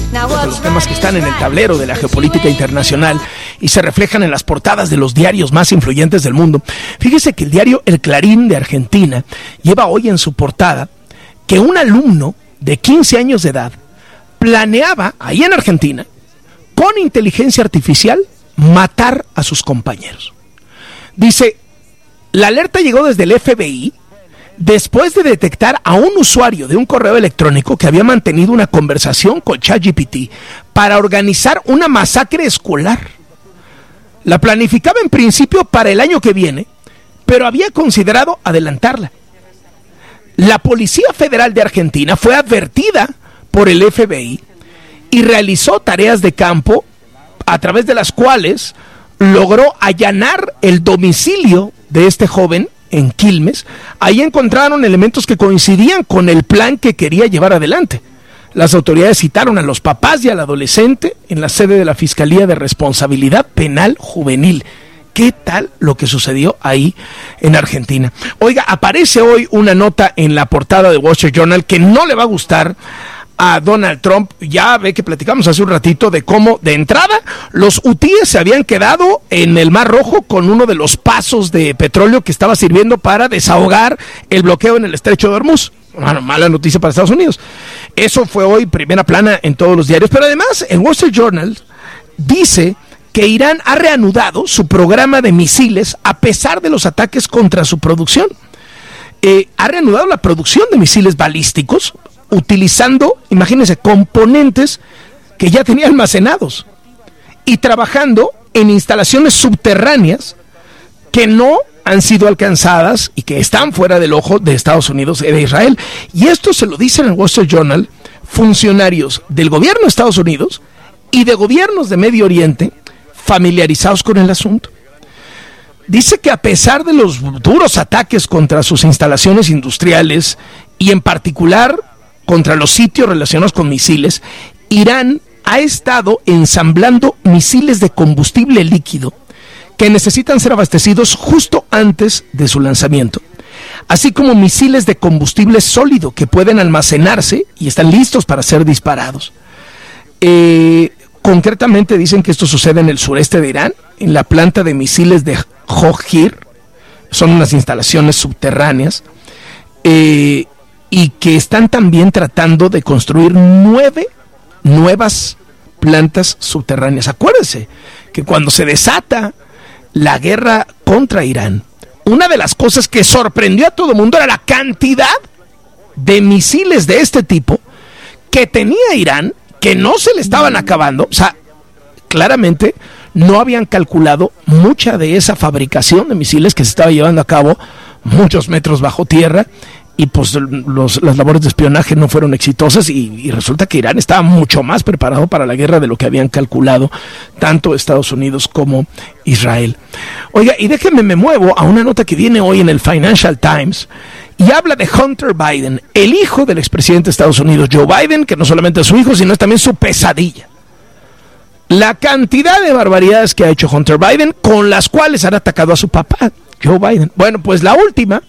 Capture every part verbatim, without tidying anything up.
de los temas que están en el tablero de la geopolítica internacional y se reflejan en las portadas de los diarios más influyentes del mundo. Fíjese que el diario El Clarín de Argentina lleva hoy en su portada que un alumno de quince años de edad planeaba, ahí en Argentina, con inteligencia artificial, matar a sus compañeros. Dice, la alerta llegó desde el F B I después de detectar a un usuario de un correo electrónico que había mantenido una conversación con ChatGPT para organizar una masacre escolar. La planificaba en principio para el año que viene, pero había considerado adelantarla. La Policía Federal de Argentina fue advertida por el F B I y realizó tareas de campo a través de las cuales logró allanar el domicilio de este joven en Quilmes. Ahí encontraron elementos que coincidían con el plan que quería llevar adelante. Las autoridades citaron a los papás y al adolescente en la sede de la Fiscalía de Responsabilidad Penal Juvenil. ¿Qué tal lo que sucedió ahí en Argentina? Oiga, aparece hoy una nota en la portada de Wall Street Journal que no le va a gustar a Donald Trump. Ya ve que platicamos hace un ratito de cómo, de entrada, los hutíes se habían quedado en el Mar Rojo con uno de los pasos de petróleo que estaba sirviendo para desahogar el bloqueo en el Estrecho de Hormuz. Bueno, mala noticia para Estados Unidos. Eso fue hoy primera plana en todos los diarios, pero además el Wall Street Journal dice que Irán ha reanudado su programa de misiles a pesar de los ataques contra su producción. Eh, ha reanudado la producción de misiles balísticos utilizando, imagínense, componentes que ya tenía almacenados y trabajando en instalaciones subterráneas que no han sido alcanzadas y que están fuera del ojo de Estados Unidos y de Israel. Y esto se lo dicen en el Wall Street Journal funcionarios del gobierno de Estados Unidos y de gobiernos de Medio Oriente familiarizados con el asunto. Dice que a pesar de los duros ataques contra sus instalaciones industriales y en particular contra los sitios relacionados con misiles, Irán ha estado ensamblando misiles de combustible líquido que necesitan ser abastecidos justo antes de su lanzamiento, así como misiles de combustible sólido que pueden almacenarse y están listos para ser disparados. Eh, concretamente dicen que esto sucede en el sureste de Irán, en la planta de misiles de Jojir, son unas instalaciones subterráneas, eh, y que están también tratando de construir nueve nuevas plantas subterráneas. Acuérdense que cuando se desata la guerra contra Irán, una de las cosas que sorprendió a todo el mundo era la cantidad de misiles de este tipo que tenía Irán, que no se le estaban acabando. O sea, claramente no habían calculado mucha de esa fabricación de misiles que se estaba llevando a cabo muchos metros bajo tierra. Y pues los, las labores de espionaje no fueron exitosas y, y resulta que Irán estaba mucho más preparado para la guerra de lo que habían calculado tanto Estados Unidos como Israel. Oiga, y déjenme me muevo a una nota que viene hoy en el Financial Times y habla de Hunter Biden, el hijo del expresidente de Estados Unidos, Joe Biden, que no solamente es su hijo, sino es también su pesadilla. La cantidad de barbaridades que ha hecho Hunter Biden, con las cuales han atacado a su papá, Joe Biden. Bueno, pues la última...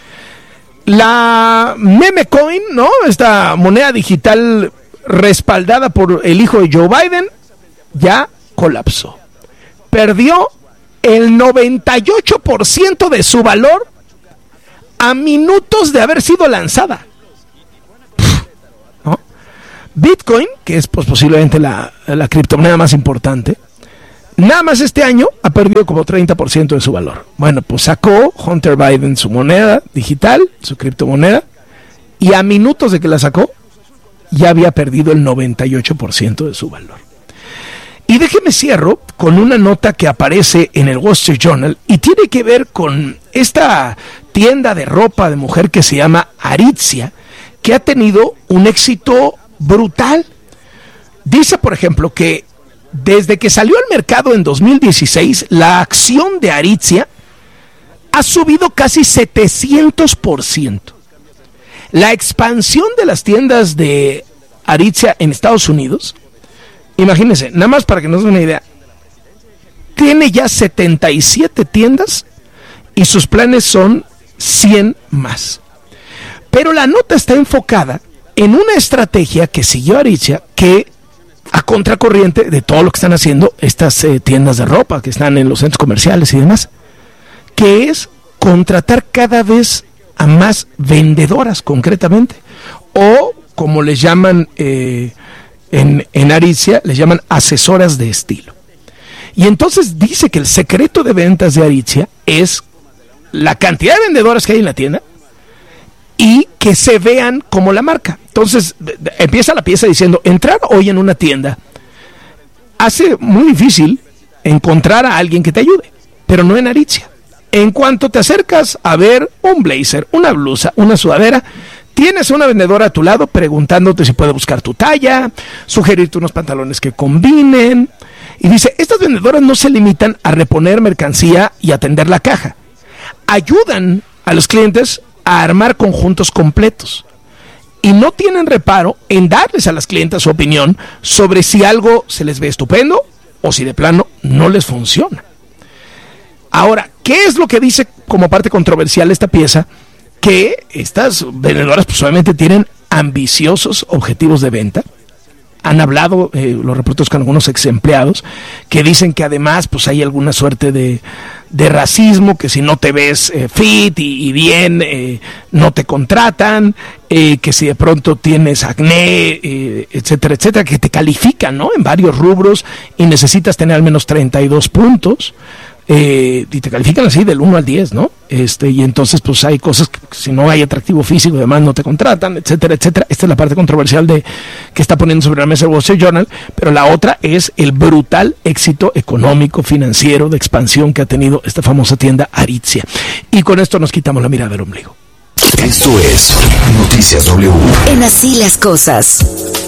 La meme coin, ¿no? Esta moneda digital respaldada por el hijo de Joe Biden, ya colapsó. Perdió el noventa y ocho por ciento de su valor a minutos de haber sido lanzada. ¿No? Bitcoin, que es pues, posiblemente la, la criptomoneda más importante, nada más este año ha perdido como treinta por ciento de su valor. Bueno, pues sacó Hunter Biden su moneda digital, su criptomoneda, y a minutos de que la sacó, ya había perdido el noventa y ocho por ciento de su valor. Y déjeme cierro con una nota que aparece en el Wall Street Journal y tiene que ver con esta tienda de ropa de mujer que se llama Aritzia, que ha tenido un éxito brutal. Dice, por ejemplo, que desde que salió al mercado en dos mil dieciséis, la acción de Aritzia ha subido casi setecientos por ciento. La expansión de las tiendas de Aritzia en Estados Unidos, imagínense, nada más para que nos den una idea, tiene ya setenta y siete tiendas y sus planes son cien más. Pero la nota está enfocada en una estrategia que siguió Aritzia que a contracorriente de todo lo que están haciendo estas eh, tiendas de ropa que están en los centros comerciales y demás, que es contratar cada vez a más vendedoras concretamente, o como les llaman eh, en, en Aritzia, les llaman asesoras de estilo. Y entonces dice que el secreto de ventas de Aritzia es la cantidad de vendedoras que hay en la tienda y que se vean como la marca. Entonces empieza la pieza diciendo, entrar hoy en una tienda hace muy difícil encontrar a alguien que te ayude, pero no en Aritzia. En cuanto te acercas a ver un blazer, una blusa, una sudadera, tienes una vendedora a tu lado preguntándote si puede buscar tu talla, sugerirte unos pantalones que combinen. Y dice, estas vendedoras no se limitan a reponer mercancía y atender la caja. Ayudan a los clientes a armar conjuntos completos. Y no tienen reparo en darles a las clientas su opinión sobre si algo se les ve estupendo o si de plano no les funciona. Ahora, ¿qué es lo que dice como parte controversial esta pieza? Que estas vendedoras pues obviamente tienen ambiciosos objetivos de venta. Han hablado eh, los reporteros con algunos ex empleados que dicen que además pues hay alguna suerte de, de racismo, que si no te ves eh, fit y, y bien eh, no te contratan, eh, que si de pronto tienes acné, eh, etcétera, etcétera, que te califican, ¿no?, en varios rubros y necesitas tener al menos treinta y dos puntos. Eh, y te califican así del uno al diez, ¿no? Este, y entonces pues hay cosas que si no hay atractivo físico y demás no te contratan, etcétera, etcétera. Esta es la parte controversial de que está poniendo sobre la mesa el Wall Street Journal, pero la otra es el brutal éxito económico, financiero, de expansión que ha tenido esta famosa tienda Aritzia. Y con esto nos quitamos la mirada del ombligo. Esto es Noticias W. En Así las Cosas.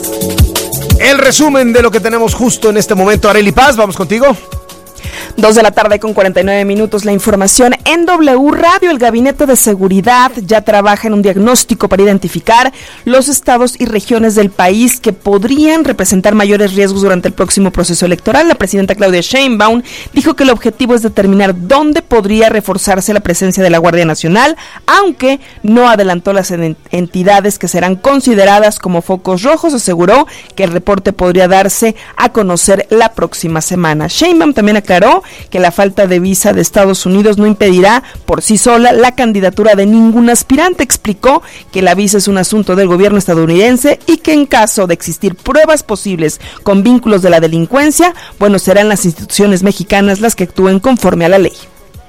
El resumen de lo que tenemos justo en este momento. Arely Paz, vamos contigo. Dos de la tarde con cuarenta y nueve minutos, la información en W Radio. El Gabinete de Seguridad ya trabaja en un diagnóstico para identificar los estados y regiones del país que podrían representar mayores riesgos durante el próximo proceso electoral. La presidenta Claudia Sheinbaum dijo que el objetivo es determinar dónde podría reforzarse la presencia de la Guardia Nacional, aunque no adelantó las entidades que serán consideradas como focos rojos. Aseguró que el reporte podría darse a conocer la próxima semana. Sheinbaum también aclaró que la falta de visa de Estados Unidos no impedirá por sí sola la candidatura de ningún aspirante. Explicó que la visa es un asunto del gobierno estadounidense y que en caso de existir pruebas posibles con vínculos de la delincuencia, bueno, serán las instituciones mexicanas las que actúen conforme a la ley.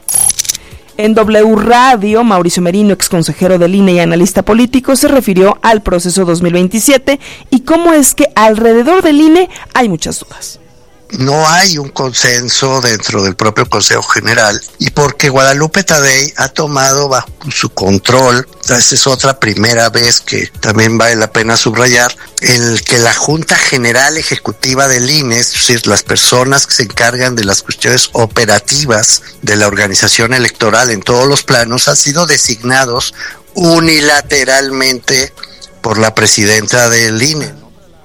En W Radio, Mauricio Merino, exconsejero del I N E y analista político, se refirió al proceso dos mil veintisiete y cómo es que alrededor del I N E hay muchas dudas. No hay un consenso dentro del propio Consejo General y porque Guadalupe Tadei ha tomado bajo su control, esta es otra primera vez que también vale la pena subrayar, el que la Junta General Ejecutiva del I N E, es decir, las personas que se encargan de las cuestiones operativas de la organización electoral en todos los planos, han sido designados unilateralmente por la presidenta del I N E.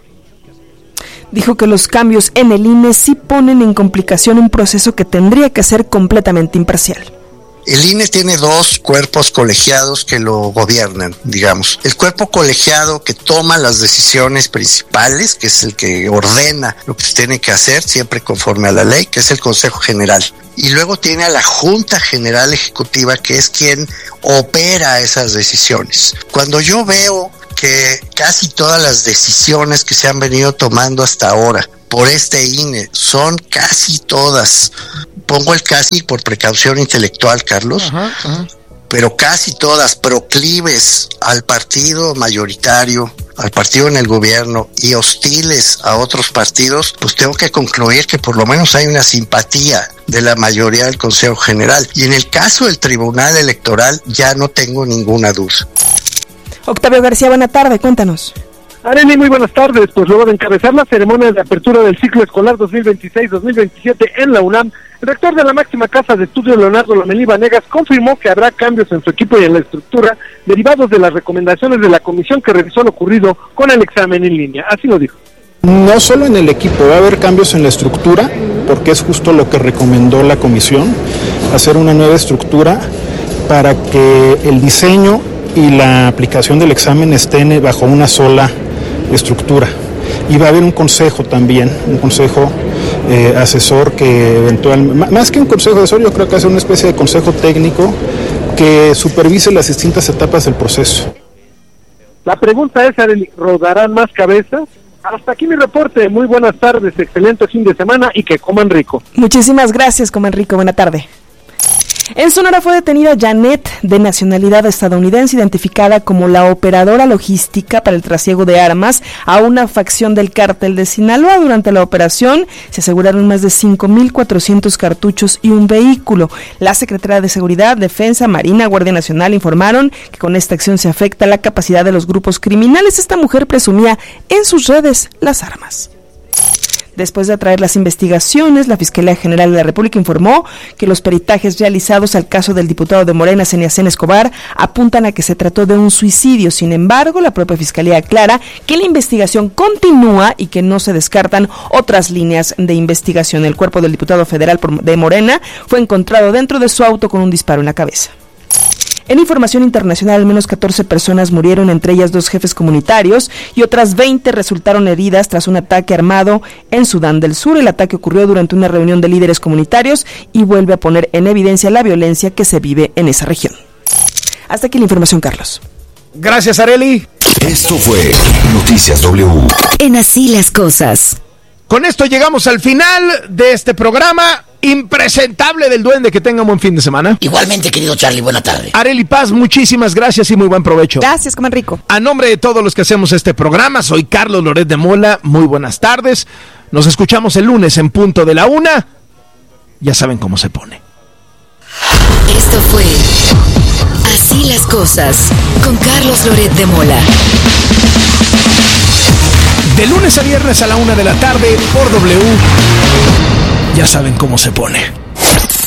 Dijo que los cambios en el I N E sí ponen en complicación un proceso que tendría que ser completamente imparcial. El I N E tiene dos cuerpos colegiados que lo gobiernan, digamos. El cuerpo colegiado que toma las decisiones principales, que es el que ordena lo que se tiene que hacer, siempre conforme a la ley, que es el Consejo General. Y luego tiene a la Junta General Ejecutiva, que es quien opera esas decisiones. Cuando yo veo que casi todas las decisiones que se han venido tomando hasta ahora por este I N E son casi todas, pongo el casi por precaución intelectual, Carlos, ajá, ajá. pero casi todas proclives al partido mayoritario, al partido en el gobierno y hostiles a otros partidos, pues tengo que concluir que por lo menos hay una simpatía de la mayoría del Consejo General. Y en el caso del Tribunal Electoral ya no tengo ninguna duda. Octavio García, buena tarde, cuéntanos. Arely, muy buenas tardes. Pues luego de encabezar la ceremonia de apertura del ciclo escolar dos mil veintiséis dos mil veintisiete en la UNAM, el rector de la máxima casa de estudios, Leonardo Lomelí Vanegas, confirmó que habrá cambios en su equipo y en la estructura derivados de las recomendaciones de la comisión que revisó lo ocurrido con el examen en línea. Así lo dijo. No solo en el equipo, va a haber cambios en la estructura, porque es justo lo que recomendó la comisión, hacer una nueva estructura para que el diseño y la aplicación del examen estén bajo una sola estructura. y va a haber un consejo también, un consejo eh, asesor que eventualmente, más que un consejo asesor, yo creo que es una especie de consejo técnico que supervise las distintas etapas del proceso. La pregunta es, Arely, ¿rodarán más cabezas? Hasta aquí mi reporte. Muy buenas tardes, excelente fin de semana y que coman rico. Muchísimas gracias, coman rico. Buena tarde. En Sonora fue detenida Janet, de nacionalidad estadounidense, identificada como la operadora logística para el trasiego de armas a una facción del cártel de Sinaloa. Durante la operación se aseguraron más de cinco mil cuatrocientos cartuchos y un vehículo. La Secretaría de Seguridad, Defensa, Marina, Guardia Nacional informaron que con esta acción se afecta la capacidad de los grupos criminales. Esta mujer presumía en sus redes las armas. Después de atraer las investigaciones, la Fiscalía General de la República informó que los peritajes realizados al caso del diputado de Morena, Seniacén Escobar, apuntan a que se trató de un suicidio. Sin embargo, la propia Fiscalía aclara que la investigación continúa y que no se descartan otras líneas de investigación. El cuerpo del diputado federal de Morena fue encontrado dentro de su auto con un disparo en la cabeza. En información internacional, al menos catorce personas murieron, entre ellas dos jefes comunitarios, y otras veinte resultaron heridas tras un ataque armado en Sudán del Sur. El ataque ocurrió durante una reunión de líderes comunitarios y vuelve a poner en evidencia la violencia que se vive en esa región. Hasta aquí la información, Carlos. Gracias, Arely. Esto fue Noticias W. En Así las Cosas. Con esto llegamos al final de este programa impresentable del Duende. Que tengan buen fin de semana. Igualmente, querido Charlie, buena tarde. Arely Paz, muchísimas gracias y muy buen provecho. Gracias, coman rico. A nombre de todos los que hacemos este programa, soy Carlos Loret de Mola. Muy buenas tardes. Nos escuchamos el lunes en punto de la una. Ya saben cómo se pone. Esto fue Así las Cosas con Carlos Loret de Mola. De lunes a viernes a la una de la tarde por W. Ya saben cómo se pone.